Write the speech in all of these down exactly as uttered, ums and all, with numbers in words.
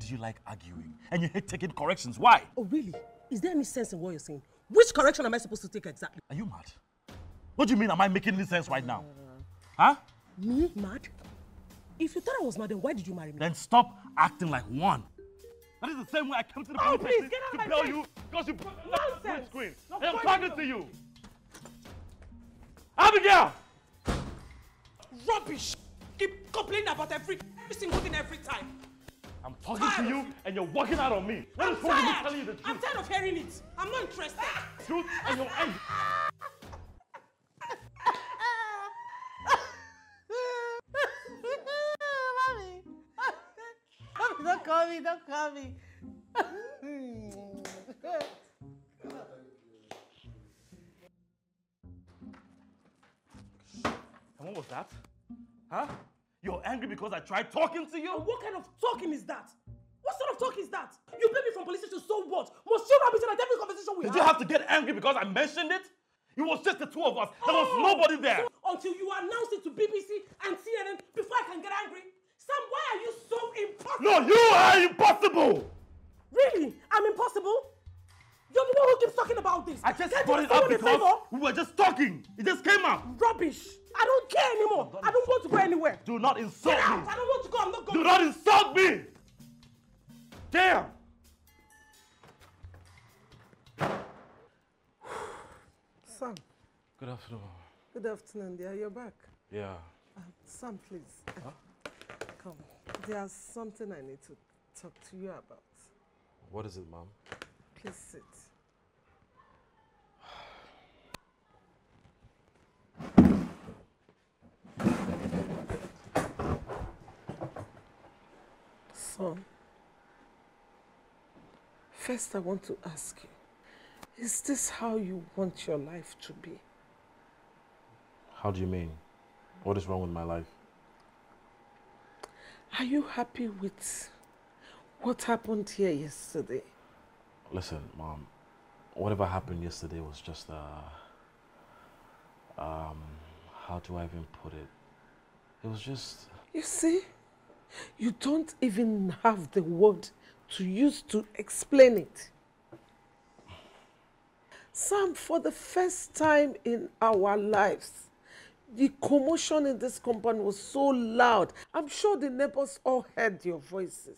do you like arguing? And you hate taking corrections. Why? Oh, really? Is there any sense in what you're saying? Which correction am I supposed to take exactly? Are you mad? What do you mean, am I making any sense right now? Huh? Me? Mad? If you thought I was mad, then why did you marry me? Then stop acting like one. That is the same way I came to the oh, police please, get out to of tell my you because you broke the Nonsense. screen. No, And I'm fine, talking no. to you. Abigail! Rubbish! Keep complaining about every, every single thing every time. I'm talking tired to you and you're walking out on me. What I'm is wrong with me tired. telling you the truth? I'm tired of hearing it. I'm not interested. Truth and you're angry. Mommy! Mommy, don't call me, don't call me. And what was that? Huh? You're angry because I tried talking to you? And what kind of talking is that? What sort of talk is that? You blame me from police station, so what? Must you rub it in at every conversation we Did have? you have to get angry because I mentioned it? It was just the two of us. There was Oh, nobody there. So until you announce it to B B C and C N N before I can get angry? Sam, why are you so impossible? No, you are impossible! Really? I'm impossible? You're the one who keeps talking about this. I just Can't brought you it do up me a because favor? we were just talking. It just came out. Rubbish. I don't care anymore. don't I don't want to go anywhere. Do not insult Get out. me. I don't want to go. I'm not going. Do not insult me! Damn! Sam, Good afternoon. good afternoon, dear. You're back. Yeah. Uh, Sam, please. Huh? Come. There's something I need to talk to you about. What is it, Mom? Please sit. Son, first I want to ask you, is this how you want your life to be? How do you mean? What is wrong with my life? Are you happy with what happened here yesterday? Listen, Mom. Whatever happened yesterday was just, uh... Um... How do I even put it? It was just... You see, you don't even have the word to use to explain it. Sam, for the first time in our lives, the commotion in this compound was so loud. I'm sure the neighbors all heard your voices.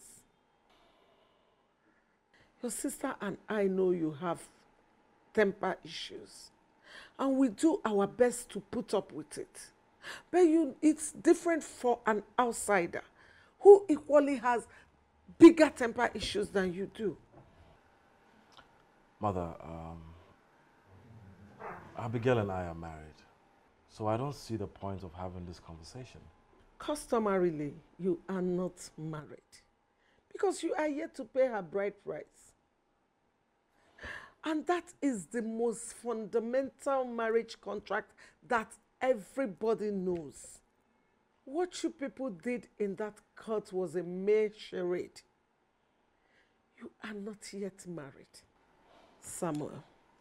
Your sister and I know you have temper issues, and we do our best to put up with it. But you, it's different for an outsider who equally has bigger temper issues than you do. Mother, um... Abigail and I are married, so I don't see the point of having this conversation. Customarily, you are not married because you are yet to pay her bride price. And that is the most fundamental marriage contract that everybody knows. What you people did in that court was a mere charade. You are not yet married, Samuel.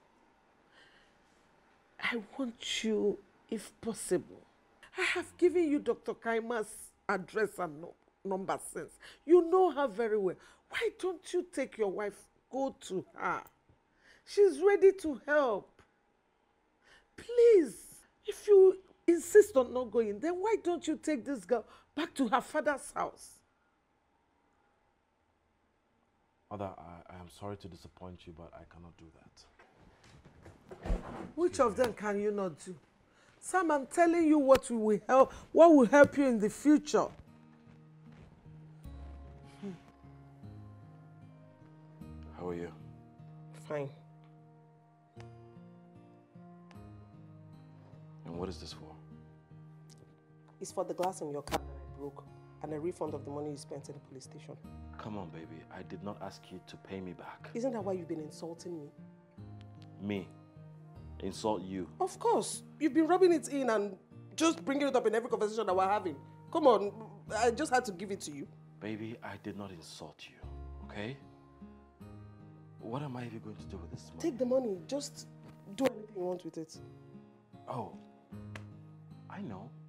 I want you, if possible. I have given you Doctor Kaima's address and no, number since. You know her very well. Why don't you take your wife, go to her? She's ready to help. Please, if you insist on not going, then why don't you take this girl back to her father's house? Mother, I, I am sorry to disappoint you, but I cannot do that. Which of them can you not do? Sam, I'm telling you what will help, what will help you in the future. Hmm. How are you? Fine. And what is this for? It's for the glass in your car that I broke and a refund of the money you spent in the police station. Come on, baby. I did not ask you to pay me back. Isn't that why you've been insulting me? Me? Insult you? Of course. You've been rubbing it in and just bringing it up in every conversation that we're having. Come on, I just had to give it to you. Baby, I did not insult you, okay? What am I even going to do with this money? Take the money. Just do anything you want with it. Oh, I know.